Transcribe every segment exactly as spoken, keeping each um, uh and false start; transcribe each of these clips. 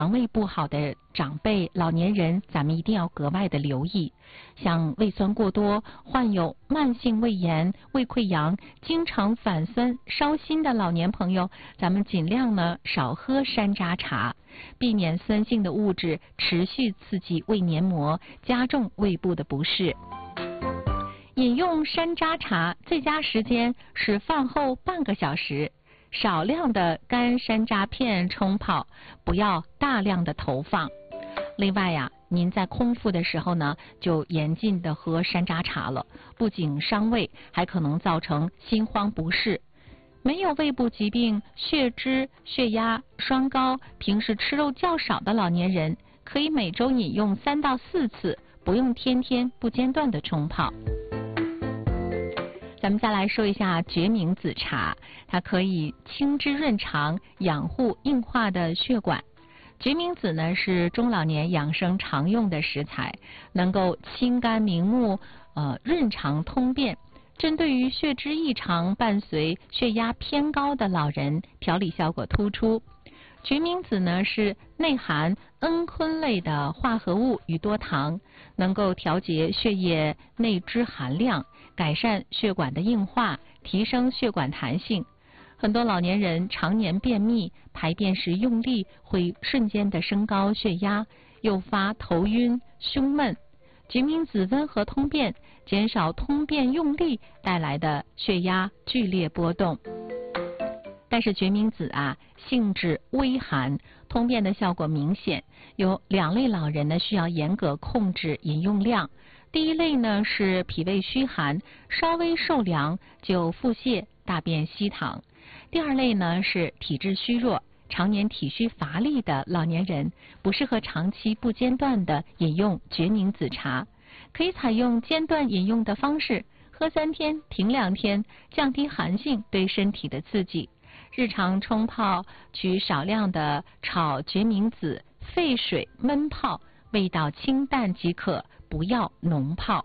肠胃不好的长辈、老年人，咱们一定要格外的留意。像胃酸过多、患有慢性胃炎、胃溃疡、经常反酸、烧心的老年朋友，咱们尽量呢少喝山楂茶，避免酸性的物质持续刺激胃黏膜，加重胃部的不适。饮用山楂茶最佳时间是饭后半个小时。少量的干山楂片冲泡，不要大量的投放。另外呀，您在空腹的时候呢，就严禁的喝山楂茶了，不仅伤胃，还可能造成心慌不适。没有胃部疾病、血脂、血压、双高，平时吃肉较少的老年人，可以每周饮用三到四次，不用天天不间断的冲泡。咱们再来说一下决明子茶，它可以清脂润肠，养护硬化的血管。决明子呢是中老年养生常用的食材，能够清肝明目，呃润肠通便。针对于血脂异常伴随血压偏高的老人，调理效果突出。决明子呢是内含蒽醌类的化合物与多糖，能够调节血液内脂含量，改善血管的硬化，提升血管弹性。很多老年人常年便秘，排便时用力会瞬间的升高血压，诱发头晕、胸闷。决明子温和通便，减少通便用力带来的血压剧烈波动。但是决明子啊，性质微寒，通便的效果明显。有两类老人呢，需要严格控制饮用量。第一类呢是脾胃虚寒，稍微受凉就腹泻、大便稀溏。第二类呢是体质虚弱，常年体虚乏力的老年人，不适合长期不间断的饮用决明子茶。可以采用间断饮用的方式，喝三天停两天，降低寒性对身体的刺激。日常冲泡，取少量的炒决明子，沸水焖泡，味道清淡即可，不要浓泡。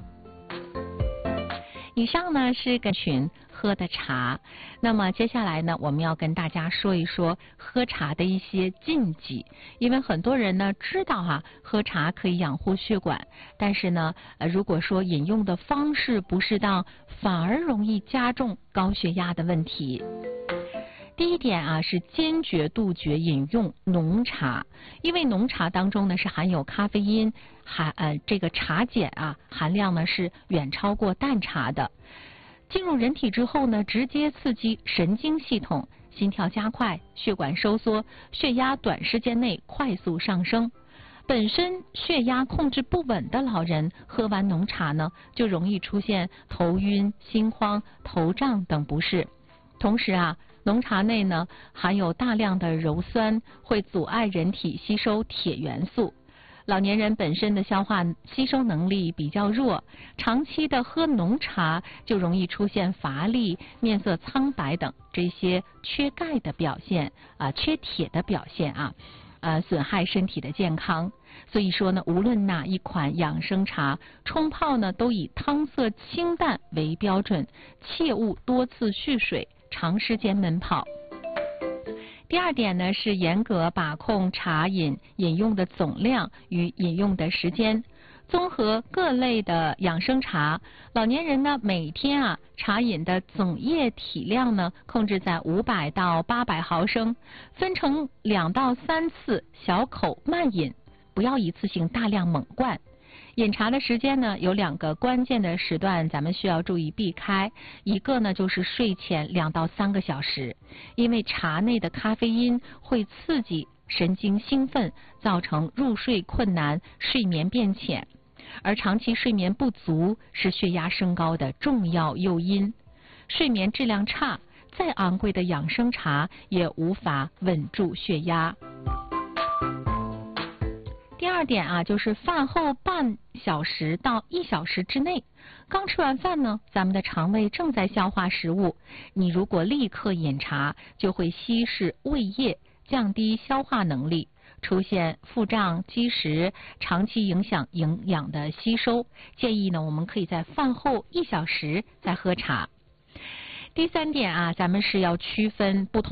以上呢是个群喝的茶，那么接下来呢，我们要跟大家说一说喝茶的一些禁忌。因为很多人呢知道哈、啊，喝茶可以养护血管，但是呢，呃，如果说饮用的方式不适当，反而容易加重高血压的问题。第一点啊，是坚决杜绝饮用浓茶，因为浓茶当中呢是含有咖啡因，含呃这个茶碱啊含量呢是远超过淡茶的。进入人体之后呢，直接刺激神经系统，心跳加快，血管收缩，血压短时间内快速上升。本身血压控制不稳的老人喝完浓茶呢，就容易出现头晕、心慌、头胀等不适。同时啊，浓茶内呢含有大量的鞣酸，会阻碍人体吸收铁元素。老年人本身的消化吸收能力比较弱，长期的喝浓茶就容易出现乏力、面色苍白等这些缺钙的表现啊、呃，缺铁的表现啊，呃，损害身体的健康。所以说呢，无论哪一款养生茶冲泡呢，都以汤色清淡为标准，切勿多次蓄水，长时间焖泡。第二点呢，是严格把控茶饮饮用的总量与饮用的时间。综合各类的养生茶，老年人呢每天啊茶饮的总液体量呢控制在五百到八百毫升，分成两到三次小口慢饮，不要一次性大量猛灌。饮茶的时间呢有两个关键的时段，咱们需要注意避开。一个呢就是睡前两到三个小时，因为茶内的咖啡因会刺激神经兴奋，造成入睡困难、睡眠变浅。而长期睡眠不足是血压升高的重要诱因。睡眠质量差，再昂贵的养生茶也无法稳住血压。第二点啊，就是饭后半小时到一小时之内，刚吃完饭呢，咱们的肠胃正在消化食物，你如果立刻饮茶，就会稀释胃液，降低消化能力，出现腹胀、积食，长期影响营养的吸收。建议呢，我们可以在饭后一小时再喝茶。第三点啊，咱们是要区分不同